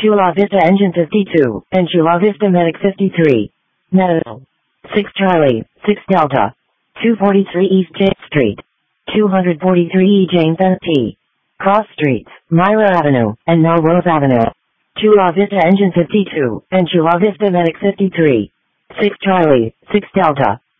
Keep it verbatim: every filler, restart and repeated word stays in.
Chula Vista Engine fifty-two, and Chula Vista Medic fifty-three. Meadow. six Charlie, six Delta. two forty-three East James Street. two forty-three E James N T. Cross Streets, Myra Avenue, and Melrose Avenue. Chula Vista Engine fifty-two, and Chula Vista Medic fifty-three. six Charlie, six Delta.